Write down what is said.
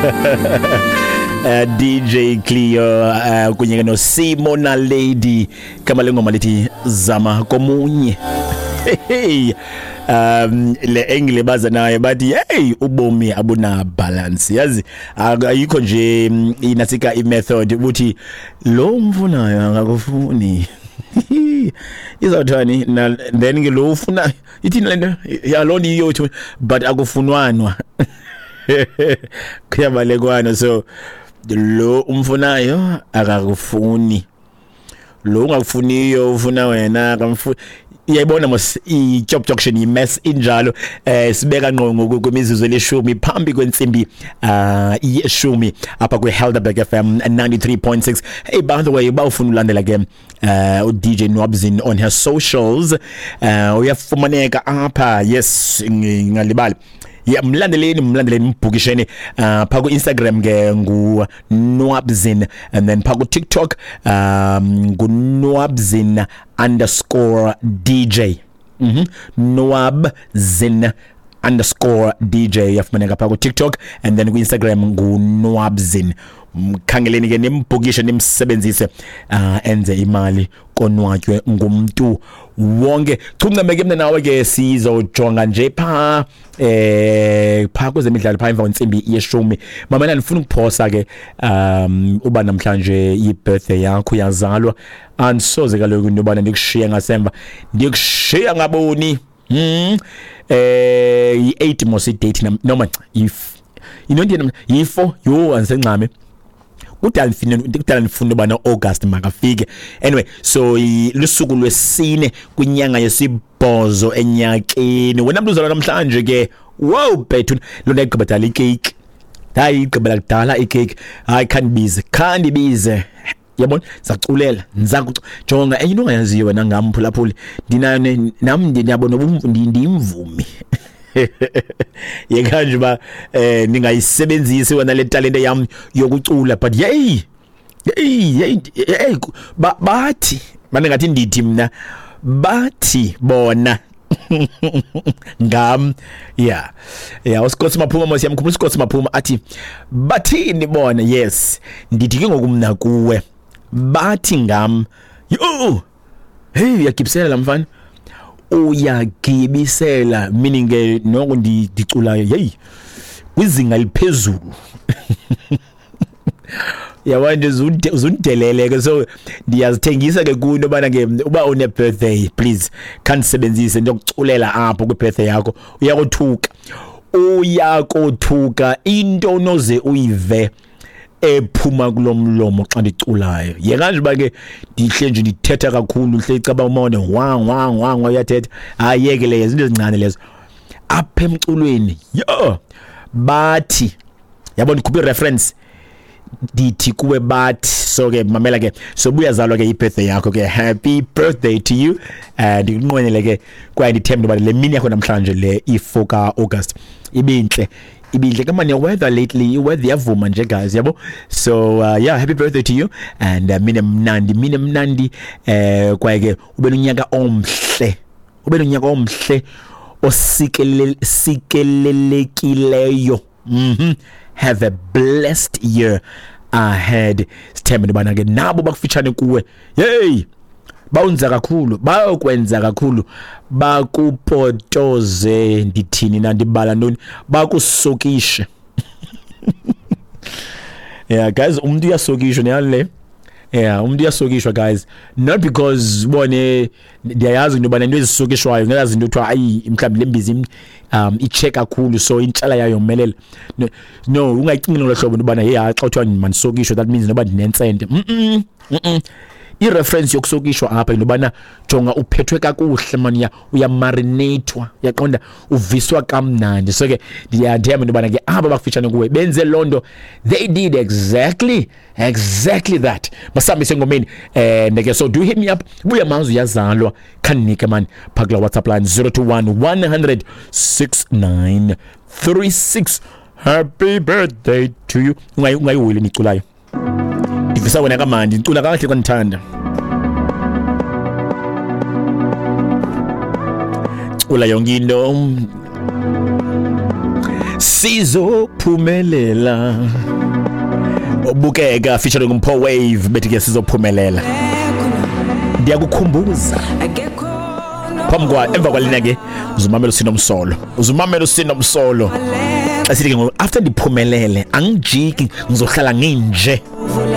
DJ Cleo kunye no Simona Lady kama lengoma lithi zama komunye. Hey le engle baza naye bathi hey ubomi abuna balance yazi ayikho nje inasika i-method ukuthi lo mfunayo angakufuni izawuthani na then ke lo ufuna ithini lento yalona iyotho but akufunwanwa kuyabalekwana so lo umfunayo akakufuni lo ungakufuniyo ufuna wena akamfuni iyayibona mos i-job junction i-mess injalo sibeka ngqongo kwemizuzu leshumi phambi kwensimbi yeshumi apha kwi-Helderberg FM 93.6. Hey, by the way bawufuna ulandela ke DJ Nwabzin on her socials uyafumaneka apha yes ngalibali mlandeleni mbukisheni pha ku Instagram ke ngu Nwabzin and then pha ku TikTok ngu Nwabzin_DJ Nwabzin_DJ yafumaneka pha ku TikTok and then ku Instagram ngu Nwabzin. Mkhangeleni ke nimbukishe nimsebenzise enze imali konwatywe ngumuntu wonke. Chuncameke mna nawe ke sizojonga nje pha kwezemidlalo pha emva kwensimbi yeshumi. Mamela nifuna ukuphosa ke uba namhlanje i-birthday yakho yazalwa ansoze kaloku into ndikushiya ngasemva ndikushiya ngaboni i-8 mos i-date noma inonto yi-4 yo ansenxame kudala nifuna ubana August makafike anyway so lusuku lwesine kwinyanga yesibhozo enyakeni wena mntu uzalwa namhlanje ke wow bethu lona igqibadala icake igqibela kudala icake hayi khandibize yabona saculela ngizakujonga enye into ongayaziyo wena ngamphulaphuli ndinayo nami ndiyabona ndimvumi yekanje ba ningayisebenzisi wena le talent yami yokucula but hey bathi ngathi ndithi mina bathi bona ngam yeah uScott Maphuma mos yamkhumula uScott Maphuma athi bathini bona yes ndithi ke ngokumna kuwe bathi ngam yo hey yakipsela lamfana uyagibisela meaning ke noko ndicula hey kwizinga liphezulu yawanje uzundeleleke so ndiyazithengisa ke kuno bana ke uba une birthday please kanisebenzise ndokuculela apho kwi birthday yakho uyakothuka into noze uyive ephuma kulomlomo xa ndiculayo yekanje ba ke ndihle nje ndithetha kakhulu hle icaba umone wang uyathetha ayeke lezo izinto ezincane lezo apha emculweni yo bathi yabona ikhuphi reference dithi kuwe bathi so ke mamela ke so buyazalwa ke i-birthday yakho ke happy birthday to you ndikunqwenele ke kwaye ndithemba uba le mini yakho namhlanje le i-4 ka-August ibintle kama ne weather lately weather yavuma nje guys yabo so yeah happy birthday to you and mine mnandi kwaye ke ube nonyaka omhle osikelelekileyo have a blessed year ahead. Sithembe bana ke nabo bakufitshane kuwe hey bayokwenza kakhulu bakupotoze ndithini nandibala ntoni bakusokishe yeah guys umuntu uyasokishwa neyale yeah umuntu uyasokishwa guys not because bone ndiyayazi into bana into ezisokishwayo ngayazi into kuthiwa ayi mhlawumbe lembizi icheck kakhulu so intshala yayo yomelela no ungayicingi lo hlobo into bana hey xa kuthiwa manisokishwe that means noba ndinentsente i-reference yokusokishwa apha into bana jonga uphethwe kakuhle manje uyamarinatwa yaqonda uviswa kamnandi so ke ndiyathemba into bana ke aba bakufitshane kuwe benze londo they did exactly that masambise ngomeni ndeke so do hit me up buya manzi uyazalwa khanike man phakla WhatsApp line 021 100 6936 happy birthday to you ungayiwile niculayo ndivisa wena kamandi nicula kahle kanithanda cula yonke into sizophumelela. Obukeka featuring uMpho Wave bethi ke sizophumelela. Ndiyakukhumbuza emva kwalina ke uzumamela usinomsolo asithi ke after ndiphumelele angijiki ngizohlala nginje